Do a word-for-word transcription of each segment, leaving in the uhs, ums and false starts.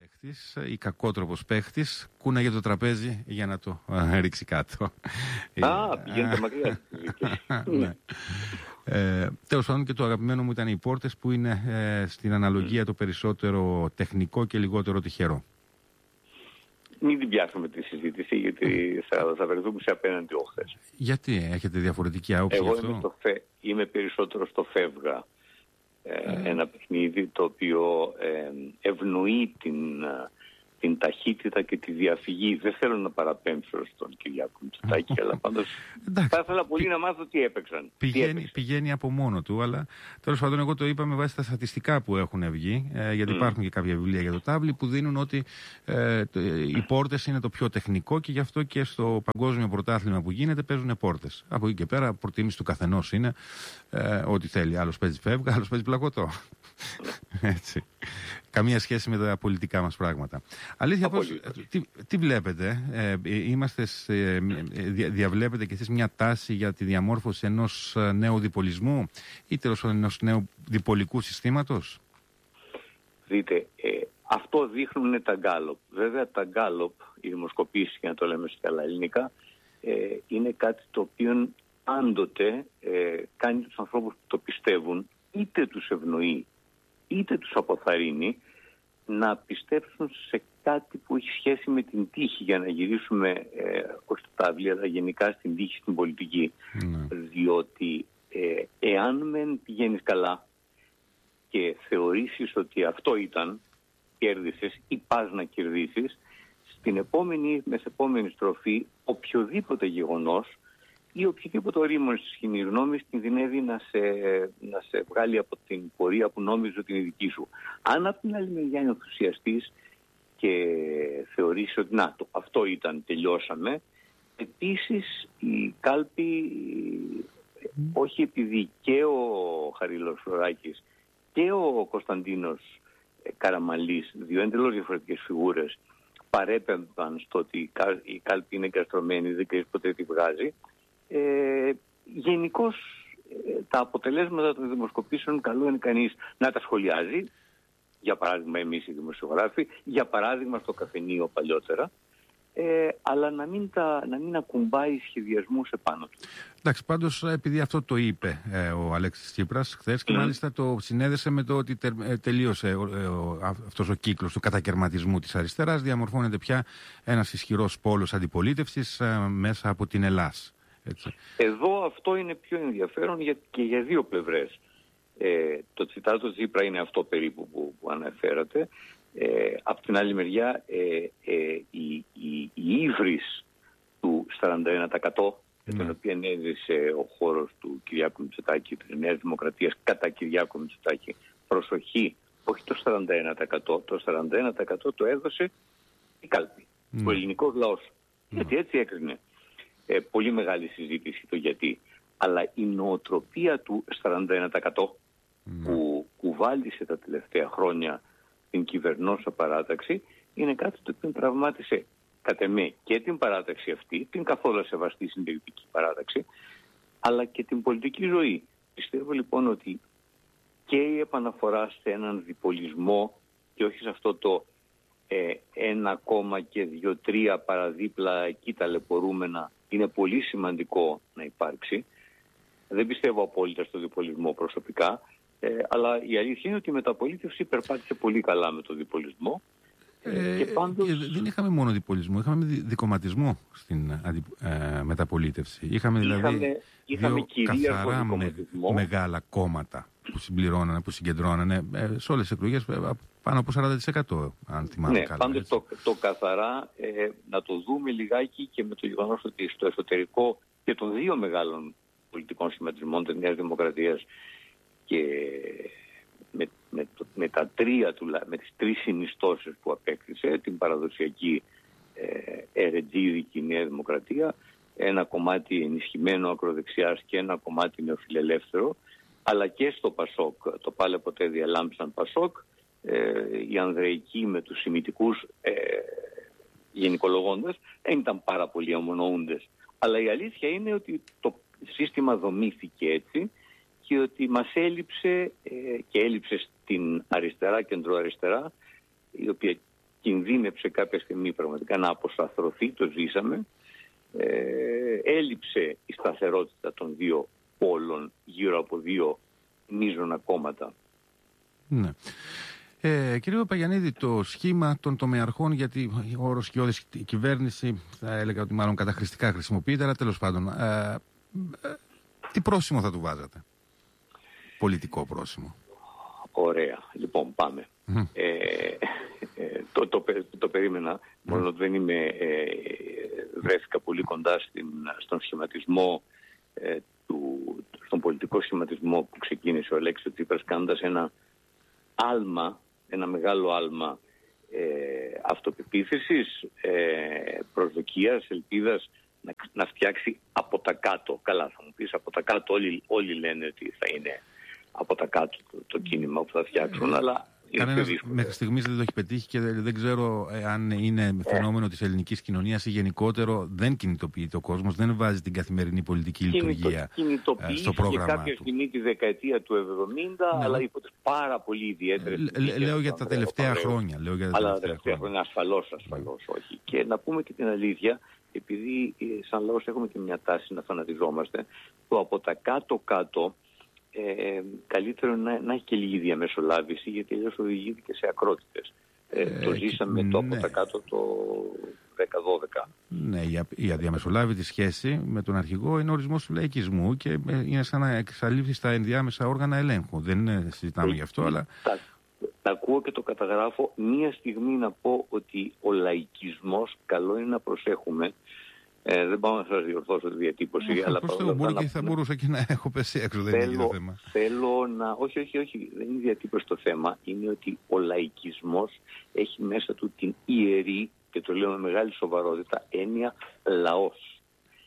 παίχτης ή κακότροπος παίχτης κούναγε το τραπέζι για να το ε, ρίξει κάτω. Α, πηγαίνετε μακριά. Ναι. Ε, τέλος πάντων, και το αγαπημένο μου ήταν οι πόρτες, που είναι ε, στην αναλογία το περισσότερο τεχνικό και λιγότερο τυχερό. Μην την πιάσουμε τη συζήτηση, γιατί θα, θα βρεθούμε σε απέναντι όχθες. Γιατί, έχετε διαφορετική άποψη? Εγώ γι' αυτό? είμαι, στο φε, είμαι περισσότερο στο φεύγα. Ε, mm. Ένα παιχνίδι το οποίο ε, ευνοεί την, την ταχύτητα και τη διαφυγή. Δεν θέλω να παραπέμψω στον Κυριάκο Μητσοτάκη, αλλά πάντως θα ήθελα πολύ να μάθω τι έπαιξαν. Πηγαίνει, τι έπαιξαν. πηγαίνει από μόνο του, αλλά τέλος πάντων εγώ το είπα με βάση τα στατιστικά που έχουν βγει, ε, γιατί mm. υπάρχουν και κάποια βιβλία για το τάβλι που δίνουν ότι ε, το, οι πόρτες είναι το πιο τεχνικό και γι' αυτό και στο παγκόσμιο πρωτάθλημα που γίνεται παίζουν πόρτες. Από εκεί και πέρα προτίμηση του καθενός είναι ε, ό,τι θέλει. Άλλος παίζει φεύγα, άλλος παίζει πλακωτό. Έτσι. Καμία σχέση με τα πολιτικά μας πράγματα. Αλήθεια, πώς, τι, τι βλέπετε, ε, είμαστε σε, ε, δια, διαβλέπετε κι εσείς μια τάση για τη διαμόρφωση ενός νέου διπολισμού ή τέλος πάντων ενός νέου διπολικού συστήματος? Δείτε, ε, αυτό δείχνουν τα γκάλοπ. Βέβαια τα γκάλοπ, οι δημοσκοπήσεις, για να το λέμε σε καλά ελληνικά, ε, είναι κάτι το οποίο πάντοτε ε, κάνει τους ανθρώπους που το πιστεύουν, είτε τους ευνοεί είτε τους αποθαρρύνει, να πιστέψουν σε κάτι που έχει σχέση με την τύχη, για να γυρίσουμε ε, όχι στα τάβλη, αλλά γενικά στην τύχη, στην πολιτική. Mm. Διότι ε, εάν μεν πηγαίνεις καλά και θεωρήσεις ότι αυτό ήταν, κέρδισες ή πας να κερδίσεις, στην επόμενη, μεσεπόμενη στροφή οποιοδήποτε γεγονός ή οποιοδήποτε ορίμον στη κοινή γνώμη κινδυνεύει να σε, να σε βγάλει από την πορεία που νόμιζε ότι είναι δική σου. Αν από την άλλη μεριά είναι ενθουσιαστής και θεωρείς ότι να, το, αυτό ήταν, τελειώσαμε, επίσης η κάλπη, mm. όχι επειδή και ο Χαρίλαος Φλωράκης και ο Κωνσταντίνος Καραμαλής, δύο εντελώς διαφορετικές φιγούρες, παρέπεμπαν στο ότι η κάλπη είναι εγκαστρωμένη, δεν ξέρεις ποτέ τι βγάζει. Ε, γενικώς ε, τα αποτελέσματα των δημοσκοπήσεων καλό είναι κανείς να τα σχολιάζει, για παράδειγμα εμείς οι δημοσιογράφοι, για παράδειγμα στο καφενείο παλιότερα, ε, αλλά να μην, τα, να μην ακουμπάει σχεδιασμούς επάνω του. Εντάξει, πάντως επειδή αυτό το είπε ε, ο Αλέξης Τσίπρας χθες και mm. μάλιστα το συνέδεσε με το ότι τε, ε, τελείωσε ο, ε, ο, αυτός ο κύκλος του κατακερματισμού της αριστεράς, διαμορφώνεται πια ένας ισχυρός πόλος αντιπολίτευσης ε, μέσα από την Ελλάς. Έτσι. Εδώ αυτό είναι πιο ενδιαφέρον για, και για δύο πλευρές. Ε, το τσιτάτο Τσίπρα είναι αυτό περίπου που, που αναφέρατε. Ε, από την άλλη μεριά ε, ε, η, η, η ύβρις του σαράντα ένα τοις εκατό mm. την οποία έδειξε ο χώρος του Κυριάκου Μητσοτάκη, της Νέας Δημοκρατίας κατά Κυριάκου Μητσοτάκη, προσοχή, όχι το σαράντα ένα τοις εκατό, το σαράντα ένα τοις εκατό το έδωσε η κάλπη, mm. ο ελληνικός λαός. Mm. Γιατί έτσι έκρινε. Ε, πολύ μεγάλη συζήτηση το γιατί. Αλλά η νοοτροπία του σαράντα ένα τοις εκατό mm. που κουβάλισε τα τελευταία χρόνια την κυβερνόσα παράταξη είναι κάτι το οποίο τραυμάτισε κατ' εμέ και την παράταξη αυτή, την καθόλου σεβαστή συντηρητική παράταξη, αλλά και την πολιτική ζωή. Πιστεύω λοιπόν ότι και η επαναφορά σε έναν διπολισμό και όχι σε αυτό το ε, ένα κόμμα και δύο τρία παραδίπλα εκεί ταλαιπωρούμενα είναι πολύ σημαντικό να υπάρξει. Δεν πιστεύω απόλυτα στο διπολισμό προσωπικά, ε, αλλά η αλήθεια είναι ότι η μεταπολίτευση περπάτησε πολύ καλά με τον διπολισμό. Ε, και πάντως... Δεν είχαμε μόνο διπολισμό, είχαμε δικομματισμό στην ε, μεταπολίτευση. Είχαμε δηλαδή είχαμε, είχαμε δύο καθαρά με, μεγάλα κόμματα που συμπληρώνανε, που συγκεντρώνανε ε, σε όλες τις εκλογές πάνω από σαράντα τοις εκατό, αν θυμάμαι ναι, καλά. Πάντως το, το καθαρά ε, να το δούμε λιγάκι και με το γεγονός ότι στο εσωτερικό και των δύο μεγάλων πολιτικών σχηματισμών της Νέας Δημοκρατίας και με, με, το, με, τα τρία, με τις τρεις συνιστώσεις που απέκτησε, την παραδοσιακή ε, ερετζίδικη Νέα Δημοκρατία, ένα κομμάτι ενισχυμένο ακροδεξιάς και ένα κομμάτι νεοφιλελεύθερο, αλλά και στο Πασόκ, το πάλε ποτέ διαλάμψαν Πασόκ, ε, οι Ανδρεϊκοί με τους Σημιτικούς ε, γενικολογώντας δεν ήταν πάρα πολύ αμονοούντες. Αλλά η αλήθεια είναι ότι το σύστημα δομήθηκε έτσι και ότι μας έλειψε ε, και έλειψε στην αριστερά, κεντροαριστερά, η οποία κινδύνεψε κάποια στιγμή πραγματικά να αποσταθρωθεί, το ζήσαμε. Ε, έλειψε η σταθερότητα των δύο πόλων γύρω από δύο μείζωνα κόμματα. Ναι. Ε, κύριε Παπαγιαννίδη, το σχήμα των τομεαρχών, γιατί ο όρος σκιώδης κυβέρνηση θα έλεγα ότι μάλλον καταχρηστικά χρησιμοποιείται, αλλά τέλος πάντων, ε, ε, τι πρόσημο θα του βάζατε? Πολιτικό πρόσημο. Ωραία. Λοιπόν, πάμε. Mm. Ε, ε, το, το, το, το περίμενα, mm. μόνο ότι δεν είμαι, ε, βρέθηκα πολύ κοντά στην, στον σχηματισμό, ε, του, στον πολιτικό σχηματισμό που ξεκίνησε ο Αλέξης Τσίπρας, κάνοντας ένα άλμα, ένα μεγάλο άλμα ε, αυτοπεποίθησης, ε, προσδοκίας, ελπίδας να, να φτιάξει από τα κάτω. Καλά, θα μου πεις, από τα κάτω όλοι, όλοι λένε ότι θα είναι από τα κάτω το, το κίνημα που θα φτιάξουν, αλλά κανένας μέχρι στιγμής δεν το έχει πετύχει και δεν, δεν ξέρω αν είναι φαινόμενο ε. της ελληνικής κοινωνίας ή γενικότερο δεν κινητοποιείται ο κόσμος, δεν βάζει την καθημερινή πολιτική λειτουργία στο πρόγραμμα του. Κάποια στιγμή τη δεκαετία του εβδομήντα, ναι. αλλά υπό τις πάρα πολύ ιδιαίτερες... Λ, λέω για τα τελευταία χρόνια. Λέω για τα αλλά τελευταία, τελευταία χρόνια, ασφαλώς, ασφαλώς, mm. όχι. Και να πούμε και την αλήθεια, επειδή σαν λαός έχουμε και μια τάση να φανατιζόμαστε, το από τα κάτω-κάτω Ε, καλύτερο να, να έχει και λίγη διαμεσολάβηση, γιατί αλλιώς οδηγείται και σε ακρότητες. Ε, ε, το ζήσαμε ναι. το από τα κάτω το δέκα δώδεκα. Ναι, η, η αδιαμεσολάβητη σχέση με τον αρχηγό είναι ορισμός του λαϊκισμού και είναι σαν να εξαλείφθει στα ενδιάμεσα όργανα ελέγχου. Δεν συζητάμε ε, γι' αυτό, ε, αλλά... Τα, τα ακούω και το καταγράφω. Μία στιγμή να πω ότι ο λαϊκισμός, καλό είναι να προσέχουμε. Ε, δεν πάω να σας διορθώσω τη διατύπωση. Ε, αλλά το μπορεί και θα μπορούσα και να έχω πέσει έξω, δεν θέλω, είναι το θέμα. Θέλω να... Όχι, όχι, όχι, δεν είναι διατύπωση το θέμα. Είναι ότι ο λαϊκισμός έχει μέσα του την ιερή, και το λέω με μεγάλη σοβαρότητα, έννοια λαός.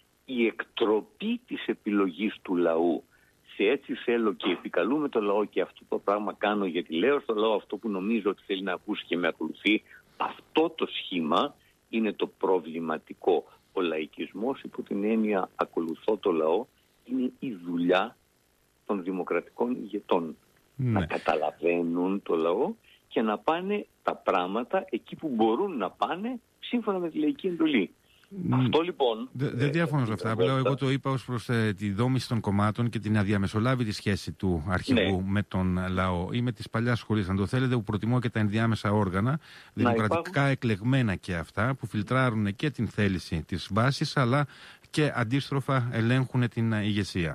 Η εκτροπή της επιλογής του λαού σε έτσι θέλω και επικαλούμε το λαό και αυτό το πράγμα κάνω γιατί λέω στο λαό αυτό που νομίζω ότι θέλει να ακούσει και με ακολουθεί, αυτό το σχήμα είναι το προβληματικό. Ο λαϊκισμός, υπό την έννοια ακολουθώ το λαό, είναι η δουλειά των δημοκρατικών ηγετών. Ναι. Να καταλαβαίνουν το λαό και να πάνε τα πράγματα εκεί που μπορούν να πάνε σύμφωνα με τη λαϊκή εντολή. Mm. Αυτό λοιπόν... Δεν δε διαφωνώ σε αυτά. Απλά εγώ το είπα ως προς ε, τη δόμηση των κομμάτων και την αδιαμεσολάβητη σχέση του αρχηγού ναι. με τον λαό. Είμαι της παλιάς σχολής, αν το θέλετε, που προτιμώ και τα ενδιάμεσα όργανα, δημοκρατικά υπάρχουν... εκλεγμένα και αυτά, που φιλτράρουν και την θέληση της βάσης, αλλά και αντίστροφα ελέγχουν την ηγεσία.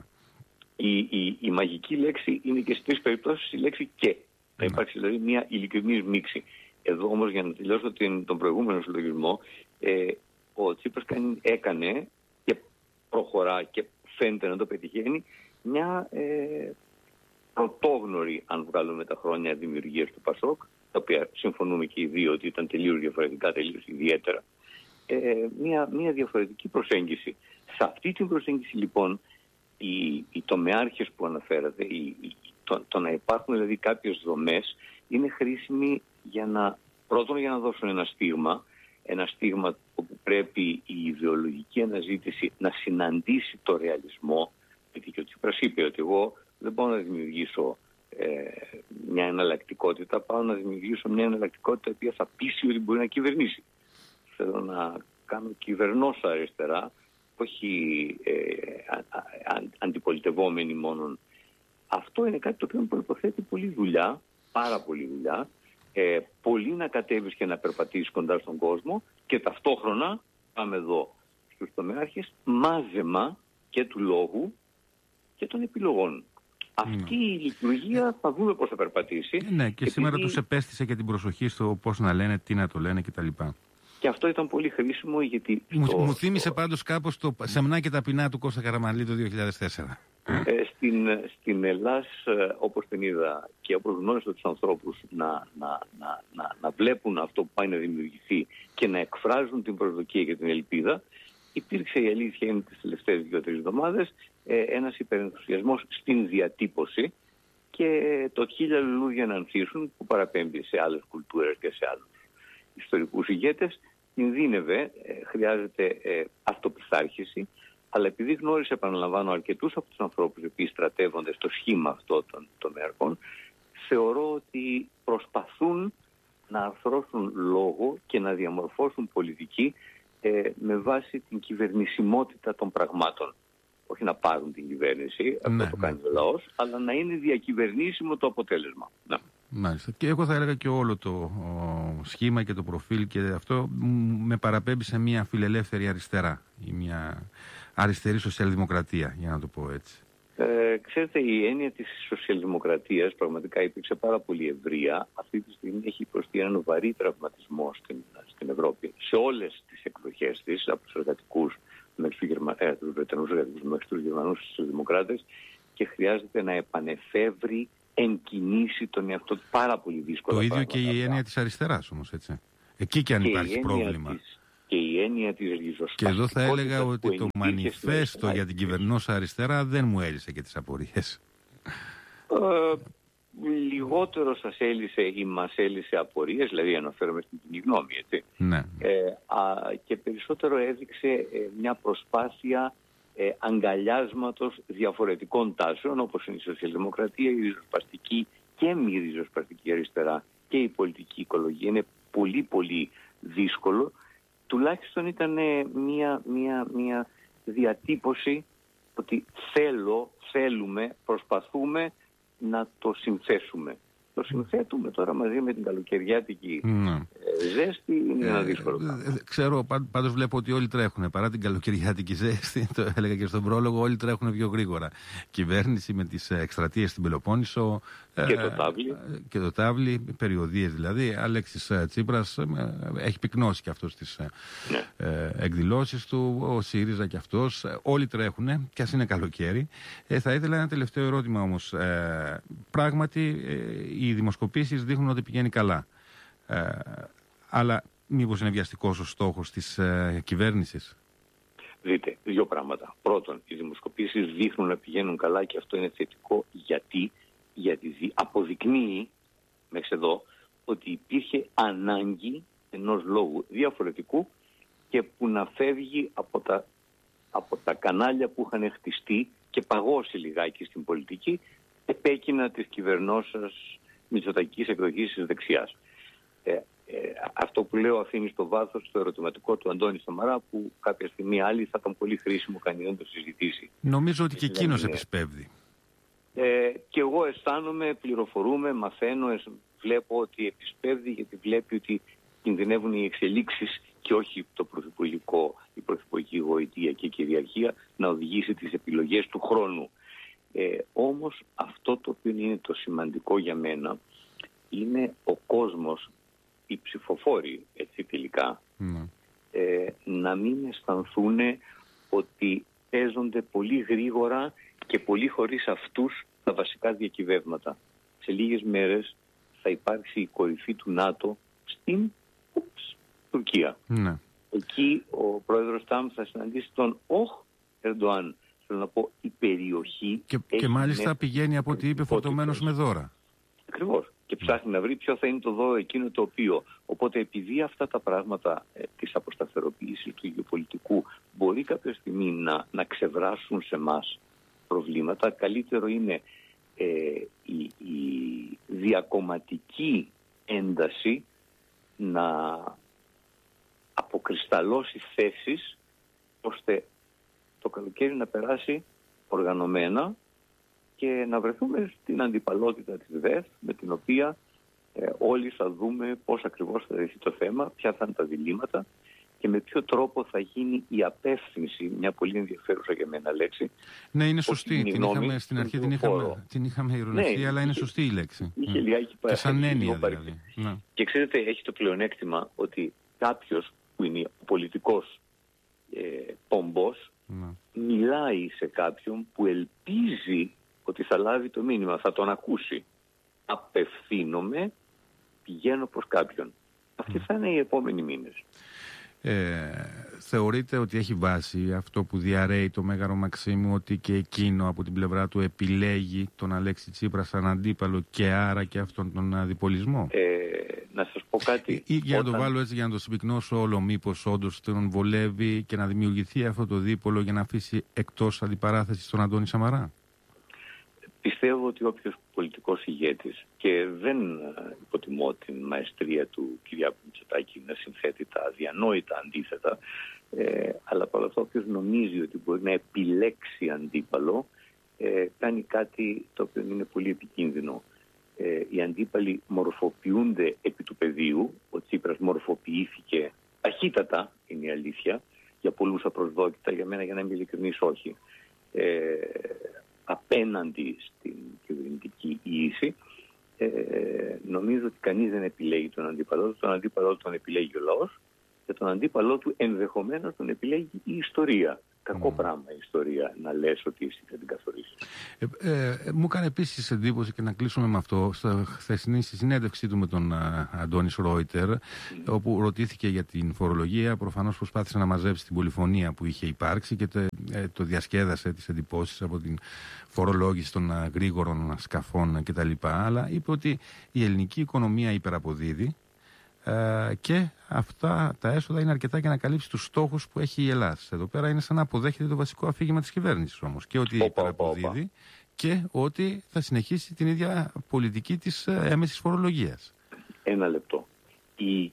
Η, η, η μαγική λέξη είναι και στις τρεις περιπτώσεις η λέξη και. Θα ναι. υπάρξει δηλαδή μια ειλικρινής μίξη. Εδώ όμως, για να τελειώσω την, τον προηγούμενο συλλογισμό, ε, ο Τσίπρας έκανε και προχωρά και φαίνεται να το πετυχαίνει μια ε, πρωτόγνωρη, αν βγάλουμε τα χρόνια δημιουργίας του ΠΑΣΟΚ, τα οποία συμφωνούμε και οι δύο ότι ήταν τελείως διαφορετικά, τελείως ιδιαίτερα, ε, μια, μια διαφορετική προσέγγιση. Σε αυτή την προσέγγιση λοιπόν οι, οι τομεάρχες που αναφέρατε, οι, οι, το, το να υπάρχουν δηλαδή κάποιες δομές είναι χρήσιμοι για να, πρώτον για να δώσουν ένα στίγμα, ένα στίγμα όπου πρέπει η ιδεολογική αναζήτηση να συναντήσει το ρεαλισμό, γιατί και ο Τσίπρας είπε ότι εγώ δεν πάω να δημιουργήσω ε, μια εναλλακτικότητα, πάω να δημιουργήσω μια εναλλακτικότητα η οποία θα πείσει ότι μπορεί να κυβερνήσει. Θέλω να κάνω κυβερνός αριστερά, όχι ε, α, α, αντιπολιτευόμενοι μόνον. Αυτό είναι κάτι το οποίο προϋποθέτει πολλή δουλειά, πάρα πολλή δουλειά, Ε, πολύ να κατέβεις και να περπατήσεις κοντά στον κόσμο και ταυτόχρονα, πάμε εδώ στους τομεάρχες, μάζεμα και του λόγου και των επιλογών. Αυτή mm. η λειτουργία θα δούμε πώς θα περπατήσει. Ναι, και, και σήμερα επειδή... τους επέστησε και την προσοχή στο πώς να λένε, τι να το λένε κτλ. Και αυτό ήταν πολύ χρήσιμο γιατί... Μου, το, μου θύμισε το... πάντως κάπως το σεμνά και ταπεινά του Κώστα Καραμανλή το δύο χιλιάδες τέσσερα. Ε, στην, στην Ελλάς, όπως την είδα και όπως γνώρισα τους ανθρώπους να, να, να, να, να βλέπουν αυτό που πάει να δημιουργηθεί και να εκφράζουν την προσδοκία και την ελπίδα, υπήρξε, η αλήθεια είναι τις τελευταίες δύο-τρεις εβδομάδες, ε, ένας υπερενθουσιασμός στην διατύπωση και το χίλια λουλούδια να ανθίσουν που παραπέμπει σε άλλες κουλτούρες και σε άλλους ιστορικούς ηγέτες, κινδύνευε, ε, χρειάζεται ε, αυτοπιθάρχηση. Αλλά επειδή γνώρισε, επαναλαμβάνω, αρκετούς από τους ανθρώπους οι οποίοι στρατεύονται στο σχήμα αυτό των τομεαρχών, θεωρώ ότι προσπαθούν να αρθρώσουν λόγο και να διαμορφώσουν πολιτική ε, με βάση την κυβερνησιμότητα των πραγμάτων. Όχι να πάρουν την κυβέρνηση, αυτό ναι, το κάνει ναι. ο λαός, αλλά να είναι διακυβερνήσιμο το αποτέλεσμα. Να. Μάλιστα. Και εγώ θα έλεγα και όλο το ο, σχήμα και το προφίλ και αυτό με παραπέμπει σε μια φιλελεύθερη αριστερά ή μια αριστερή σοσιαλδημοκρατία, για να το πω έτσι. Ε, ξέρετε, η έννοια της σοσιαλδημοκρατίας πραγματικά υπήρξε πάρα πολύ ευρεία. Αυτή τη στιγμή έχει υποστεί έναν βαρύ τραυματισμό στην, στην Ευρώπη, σε όλες τις εκδοχές της, από τους εργατικούς μέχρι τους, Γερμα... ε, τους Βρετανούς εργατικούς μέχρι τους Γερμανούς σοσιαλδημοκράτες, και χρειάζεται να επανεφεύρει εν κινήσει τον εαυτό του. Πάρα πολύ δύσκολο. Το ίδιο και η έννοια της αριστεράς όμως, έτσι. Εκεί και αν και υπάρχει πρόβλημα. Της, και η έννοια της ριζοσπαστικότητας. Και εδώ θα έλεγα ότι το μανιφέστο για την κυβερνώσα αριστερά δεν μου έλυσε και τις απορίες. Ε, λιγότερο σας έλυσε ή μας έλυσε απορίες, δηλαδή αναφέρομαι στην κοινή γνώμη, έτσι. Ναι. Ε, α, και περισσότερο έδειξε ε, μια προσπάθεια ε, αγκαλιάσματος διαφορετικών τάσεων, όπως είναι η σοσιαλδημοκρατία, η ριζοσπαστική και μη ριζοσπαστική αριστερά και η πολιτική οικολογία. Είναι πολύ πολύ δύσκολο. Τουλάχιστον ήταν μια, μια, μια διατύπωση ότι θέλω, θέλουμε, προσπαθούμε να το συνθέσουμε. Το συνθέτουμε τώρα μαζί με την καλοκαιριάτικη mm. ζέστη, είναι ε, ένα δύσκολο πράγμα. Ε, ξέρω, πάντως βλέπω ότι όλοι τρέχουν. Παρά την καλοκαιριάτικη ζέστη, το έλεγα και στον πρόλογο, όλοι τρέχουν πιο γρήγορα. Κυβέρνηση με τις εκστρατείες στην Πελοπόννησο. Και το τάβλι. Ε, και το τάβλι, περιοδίες δηλαδή. Αλέξης Τσίπρας έχει πυκνώσει και αυτός τις ναι. ε, εκδηλώσεις του. Ο ΣΥΡΙΖΑ και αυτός. Όλοι τρέχουν, και ας είναι καλοκαίρι. Ε, θα ήθελα ένα τελευταίο ερώτημα όμως. Ε, πράγματι, ε, οι δημοσκοπήσεις δείχνουν ότι πηγαίνει καλά. Ε, αλλά μήπως είναι βιαστικός ο στόχος της ε, κυβέρνησης? Δείτε, δύο πράγματα. Πρώτον, οι δημοσκοπήσεις δείχνουν να πηγαίνουν καλά και αυτό είναι θετικό. Γιατί, γιατί αποδεικνύει μέχρι εδώ ότι υπήρχε ανάγκη ενός λόγου διαφορετικού και που να φεύγει από τα, από τα κανάλια που είχαν χτιστεί και παγώσει λιγάκι στην πολιτική επέκεινα της κυβερνώσας μητσοτακικής εκδοχής της δεξιάς. Ε, ε, αυτό που λέω αφήνει στο βάθος στο ερωτηματικό του Αντώνη Σαμαρά, που κάποια στιγμή άλλη θα ήταν πολύ χρήσιμο κανεί να το συζητήσει. Νομίζω ότι και εκείνος είναι... επισπεύδει. Ε, και εγώ αισθάνομαι, πληροφορούμε, μαθαίνω, βλέπω ότι επισπεύδει, γιατί βλέπει ότι κινδυνεύουν οι εξελίξεις και όχι το πρωθυπουργικό, η πρωθυπουργική γοητεία και η κυριαρχία να οδηγήσει τις επιλογές του χρόνου. Ε, όμως αυτό το οποίο είναι το σημαντικό για μένα είναι ο κόσμος, οι ψηφοφόροι, έτσι τελικά, mm. ε, να μην αισθανθούν ότι παίζονται πολύ γρήγορα και πολύ χωρίς αυτούς τα βασικά διακυβεύματα. Σε λίγες μέρες θα υπάρξει η κορυφή του ΝΑΤΟ στην Ουψ, Τουρκία. Mm. Εκεί ο πρόεδρος Τραμ θα συναντήσει τον Οχ Ερντοάν. Θέλω να πω, η περιοχή... Και, και μάλιστα πηγαίνει από ό,τι είπε φορτωμένος με δώρα. Ακριβώς. Και ψάχνει να βρει ποιο θα είναι το δώρο εκείνο το οποίο. Οπότε επειδή αυτά τα πράγματα ε, της αποσταθεροποίησης του γεωπολιτικού μπορεί κάποια στιγμή να, να ξεβράσουν σε εμάς προβλήματα, καλύτερο είναι ε, η, η διακομματική ένταση να αποκρισταλώσει θέσεις ώστε το καλοκαίρι να περάσει οργανωμένα και να βρεθούμε στην αντιπαλότητα της ΔΕΘ, με την οποία ε, όλοι θα δούμε πώς ακριβώς θα ρεθεί το θέμα, ποια θα είναι τα διλήμματα και με ποιο τρόπο θα γίνει η απεύθυνση, μια πολύ ενδιαφέρουσα για μένα λέξη. Ναι, είναι σωστή. Την είχαμε, στην αρχή την είχαμε, την είχαμε ηρωνευτεί, ναι, αλλά είναι σωστή η λέξη. Είχε λιγάκι και σαν έννοια δηλαδή. Ναι. Και ξέρετε, έχει το πλεονέκτημα ότι κάποιος που είναι πολιτικός ε, πομπός, ναι, μιλάει σε κάποιον που ελπίζει ότι θα λάβει το μήνυμα, θα τον ακούσει. Απευθύνομαι, πηγαίνω προς κάποιον. Αυτοί θα είναι οι επόμενοι μήνες. Ε, θεωρείτε ότι έχει βάση αυτό που διαρρέει το Μέγαρο Μαξίμου, ότι και εκείνο από την πλευρά του επιλέγει τον Αλέξη Τσίπρα σαν αντίπαλο και άρα και αυτόν τον αντιπολισμό? Ε, να σας πω κάτι. Ή για όταν... να το βάλω έτσι, για να το συμπυκνώσω όλο, μήπως όντως τον βολεύει και να δημιουργηθεί αυτό το δίπολο για να αφήσει εκτός αντιπαράθεσης τον Αντώνη Σαμαρά? πιστεύω ότι όποιος πολιτικός ηγέτης, και δεν υποτιμώ την μαεστρία του Κυριάκου Μητσοτάκη να συνθέτει τα αδιανόητα αντίθετα, ε, αλλά παρόλο αυτό όποιος νομίζει ότι μπορεί να επιλέξει αντίπαλο, ε, κάνει κάτι το οποίο είναι πολύ επικίνδυνο. Ε, οι αντίπαλοι μορφοποιούνται επί του πεδίου. Ο Τσίπρας μορφοποιήθηκε ταχύτατα, είναι η αλήθεια, για πολλούς απροσδόκητα, για μένα, για να είμαι ειλικρινής, όχι. Ε, απέναντι στην κυβερνητική ίηση, ε, νομίζω ότι κανείς δεν επιλέγει τον αντίπαλό του, τον αντίπαλό του τον επιλέγει ο λαός και τον αντίπαλό του ενδεχομένως τον επιλέγει η ιστορία. Κακό mm. πράγμα η ιστορία να λες ότι εσύ θα την καθορίσεις. Ε, ε, μου έκανε επίσης εντύπωση, και να κλείσουμε με αυτό, στα χθεσινή συνέντευξή του με τον α, Αντώνη Ρόιτερ, mm. όπου ρωτήθηκε για την φορολογία. Προφανώς προσπάθησε να μαζέψει την πολυφωνία που είχε υπάρξει και το, ε, το διασκέδασε τις εντυπώσεις από την φορολόγηση των α, γρήγορων σκαφών κτλ. Αλλά είπε ότι η ελληνική οικονομία υπεραποδίδει και αυτά τα έσοδα είναι αρκετά για να καλύψει τους στόχους που έχει η Ελλάδα. Εδώ πέρα είναι σαν να αποδέχεται το βασικό αφήγημα της κυβέρνησης όμως. Και ότι υπεραποδίδει και ότι θα συνεχίσει την ίδια πολιτική της έμεσης φορολογίας. Ένα λεπτό. Η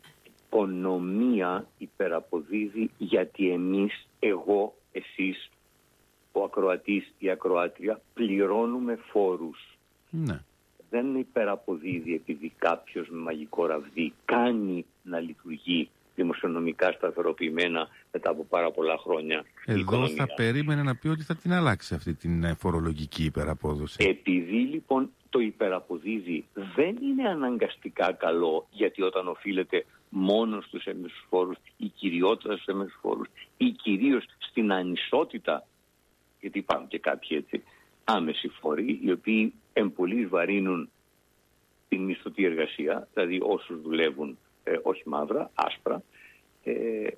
οικονομία υπεραποδίδει γιατί εμείς, εγώ, εσείς, ο ακροατής, η ακροάτρια, πληρώνουμε φόρους. Ναι. Δεν υπεραποδίδει επειδή κάποιος με μαγικό ραβδί κάνει να λειτουργεί δημοσιονομικά σταθεροποιημένα μετά από πάρα πολλά χρόνια. Εδώ θα περίμενε να πει ότι θα την αλλάξει αυτή την φορολογική υπεραπόδοση. Επειδή λοιπόν το υπεραποδίδει δεν είναι αναγκαστικά καλό, γιατί όταν οφείλεται μόνο στους έμεσους φόρους ή κυριότερα στους έμεσους φόρους ή κυρίως στην ανισότητα, γιατί υπάρχουν και κάποιοι έτσι άμεση φόροι, οι οποίοι εμπολείς βαρύνουν την μισθωτή εργασία, δηλαδή όσους δουλεύουν ε, όχι μαύρα, άσπρα. Ε,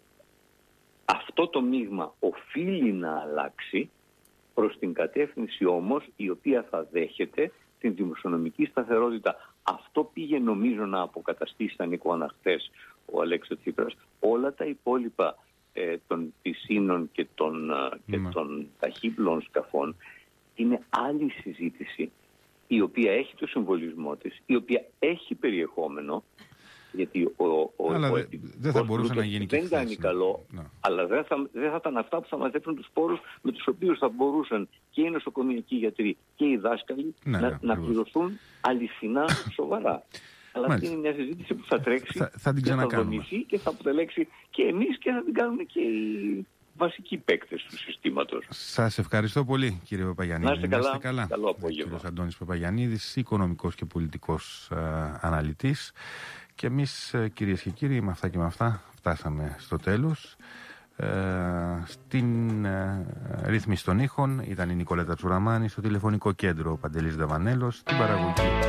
αυτό το μείγμα οφείλει να αλλάξει προς την κατεύθυνση όμως η οποία θα δέχεται την δημοσιονομική σταθερότητα. Αυτό πήγε νομίζω να αποκαταστήσει, θα νικώνα χθες ο Αλέξης Τσίπρας, όλα τα υπόλοιπα ε, των πισίνων και των, και των ταχύπλων σκαφών. Είναι άλλη συζήτηση, η οποία έχει το συμβολισμό της, η οποία έχει περιεχόμενο, γιατί ο, ο, αλλά ο, δεν θα μπορούσε να γίνει και δεν κάνει καλό, no. αλλά δεν θα, δεν θα ήταν αυτά που θα μαζέψουν τους πόρους με τους οποίους θα μπορούσαν και οι νοσοκομιακοί γιατροί και οι δάσκαλοι ναι, να, να πληρωθούν αληθινά σοβαρά. Αλλά αυτή είναι μια συζήτηση που θα τρέξει, θα, θα την και θα δομηθεί και θα αποτελέξει και εμείς και θα την κάνουμε και οι βασικοί παίκτες του συστήματος. Σας ευχαριστώ πολύ, κύριε Παπαγιαννίδη. Να είστε καλά. Να είστε καλά. Καλό απόγευμα. Κύριος Αντώνης Παπαγιαννίδης, οικονομικός και πολιτικός α, αναλυτής. Και εμείς, κυρίες και κύριοι, με αυτά και με αυτά φτάσαμε στο τέλος. Ε, στην ε, ρύθμιση των ήχων ήταν η Νικολέτα Τσουραμάνη, στο τηλεφωνικό κέντρο ο Παντελής Δαβανέλος, στην παραγωγή.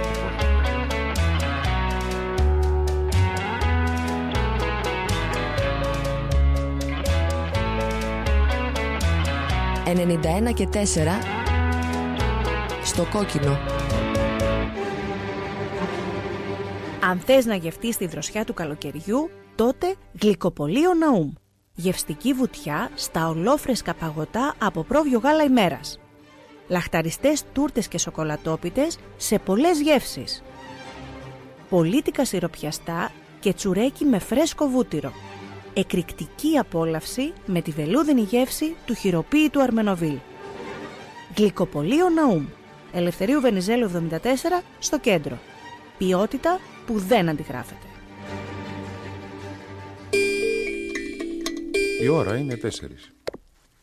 ενενήντα ένα και τέσσερα στο κόκκινο. Αν θες να γευτείς τη δροσιά του καλοκαιριού, τότε Γλυκοπωλείο Ναούμ. Γευστική βουτιά στα ολόφρεσκα παγωτά από πρόβιο γάλα ημέρας. Λαχταριστές τούρτες και σοκολατόπιτες σε πολλές γεύσεις. Πολίτικα σιροπιαστά και τσουρέκι με φρέσκο βούτυρο. Εκρηκτική απόλαυση με τη βελούδινη γεύση του χειροποίητου Αρμενοβίλ. Γλυκοπωλείο Ναούμ. Ελευθερίου Βενιζέλου εβδομήντα τέσσερα στο κέντρο. Ποιότητα που δεν αντιγράφεται. Η ώρα είναι τέσσερις.